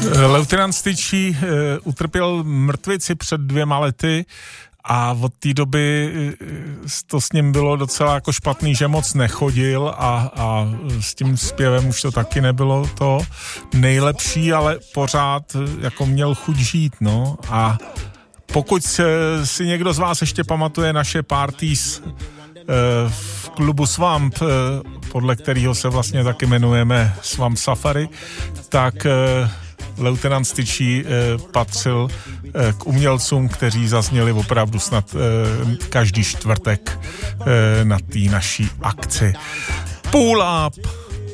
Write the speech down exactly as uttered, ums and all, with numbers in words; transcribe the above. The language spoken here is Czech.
Lieutenant Styčí utrpěl mrtvici před dvěma lety a od té doby to s ním bylo docela jako špatný, že moc nechodil a, a s tím zpěvem už to taky nebylo to nejlepší, ale pořád jako měl chuť žít, no. A pokud si někdo z vás ještě pamatuje naše parties v klubu Swamp, podle kterého se vlastně taky jmenujeme Swamp Safari, tak Lieutenant Styčí patřil k umělcům, kteří zazněli opravdu snad každý čtvrtek na té naší akci. Pull up!